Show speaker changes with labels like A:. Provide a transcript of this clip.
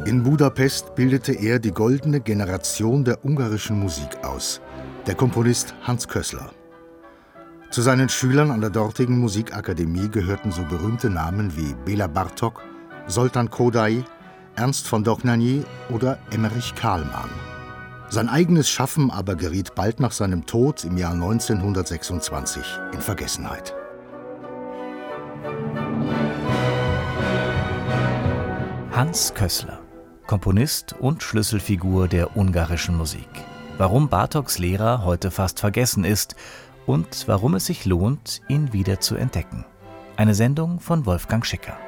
A: In Budapest bildete er die goldene Generation der ungarischen Musik aus, der Komponist Hans Kössler. Zu seinen Schülern an der dortigen Musikakademie gehörten so berühmte Namen wie Béla Bartók, Zoltán Kodály, Ernst von Dohnányi oder Emmerich Kálmán. Sein eigenes Schaffen aber geriet bald nach seinem Tod im Jahr 1926 in Vergessenheit.
B: Hans Kössler, Komponist und Schlüsselfigur der ungarischen Musik. Warum Bartóks Lehrer heute fast vergessen ist und warum es sich lohnt, ihn wieder zu entdecken. Eine Sendung von Wolfgang Schicker.